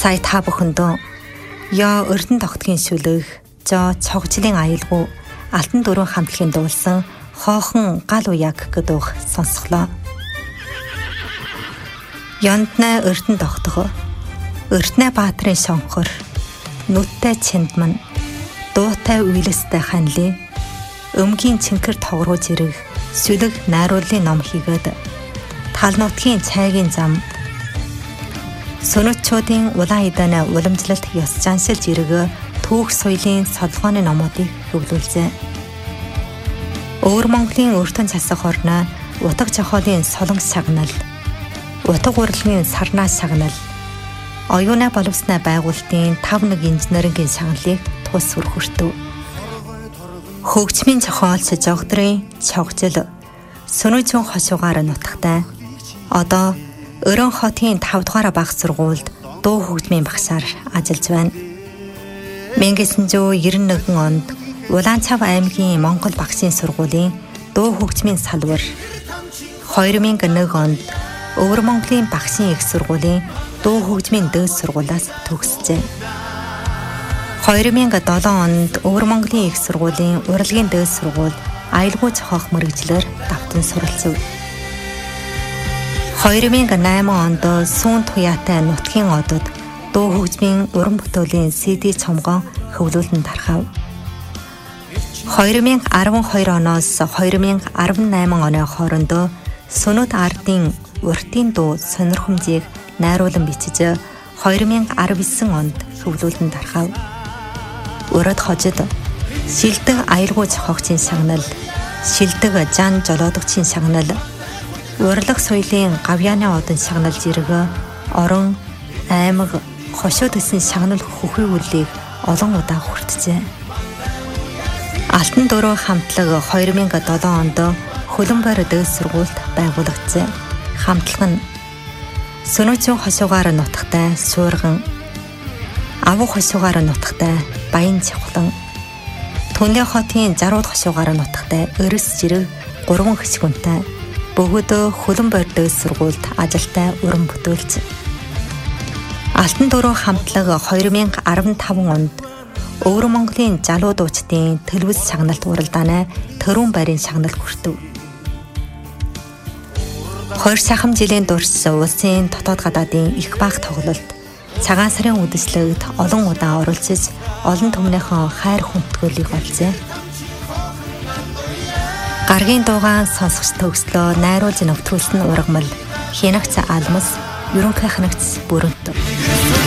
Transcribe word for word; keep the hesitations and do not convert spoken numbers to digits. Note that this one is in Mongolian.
Сая та бүхэндөө Яа Эрдэнэ тогтгийн шүлэг, Жо цогжлын аялгау, Алтан дөрвөн хамтлагийн дуулсан Хоохон гал уяг гэдүүх сонсголоо. Яндна Эрдэнэ тогтгоо, Эрдэнэ баатрын шонхор, нүдтэй чиндман, дуутай үйлстэй ханли, өмгийн чинкэр тогрууж ирэх сүлэг найруулын ном хийгээд тал нутгийн цайгийн зам Сүнэтчүүдийн улаан идэна уламжлалт ёс заншилж иргэ түүх соёлын солгооны номуудыг хөвлүүлжээ. Өвөр Монголын өртөн засах орноо утга жохоолын солонгос шагнал, утга урлагийн сарнаас шагнал, оюуна боловсны байгуулалтын тав нэг инженерийн шагналыг тус өрхөртөв. Хөгжмийн жохоолч жогдрын чогжил Сүнэтчүүн хошуугаар нутагтай. Одоо Өрөн хотын тав дугаар багш сургуульд дуу хөгжмийн багшаар ажиллаж байна. мянга девятьсот девяносто один онд Улаанцав аймгийн Монгол багшийн сургуулийн дуу хөгжмийн салбар, хоёр мянга нэг онд Өвөр Монголын багшийн их сургуулийн дуу хөгжмийн дээд сургуулиас төгсжээ. хоёр мянга долоо онд Өвөр Монголын их сургуулийн урлагийн дээд сургууль аялгау зохиох мэргэжлэр давтан суралцав. хоёр мянга найман онд Сүүн туяатай нутгийн одод дуу хөгжмийн уран бүтээлийн си ди цомгоо хөвлүүлэн тархав. хоёр мянга арван хоёр оноос хоёр мянга арван найман оны хооронд Сүнэт ардын уртын дуу сонирхомжийг найруулан бичиж хоёр мянга арван девять онд хөвлүүлэн тархав. Урад хожид шилдэг аялгау зохиогчийн шагнал, шилдэг жан жолоодогчийн шагнал, урлаг соёлын гавьяаны одон шагналж иргэ орон аймаг хошуу төсөн шагнал хөхий үлийг олон удаа хүртжээ. Алтан дөрвөн хамтлаг хоёр мянга долоо онд Хөлбөмбөр дээд сургуульд байгуулагдсан. Хамтлаг нь Сүнэтчүүн хошуугаар нутагтай Суурган, Авуу хошуугаар нутагтай Баян Чавхлан, Түнлэ хотын Жарууд хошуугаар нутагтай Өрөс жирэг гурван хэсгүнтэй бүгд Хөлбөмбөр дээд сургуульд ажилтай уран бүтээлч. Алтан дөрвөн хамтлаг хоёр мянга арван таван онд Өвөр Монголын залуу дуучдын телевиз шагналт уралдааны төрүүн байрын шагналт хүртэв. Хоёр сахам жилийн турш улсын дотоод гадаадын их бага тоглолт, цагаан сарын үдэслэгт олон удаа оролцож олон түмнийхэн хайр хүндэтгүүлийг олжээ. Гаргийн дуугаан сонсогч төгслөө найруулж нөвтрүүлсэн ургамал, хянагц алмас, ерөнхий хянагц бүрэнт.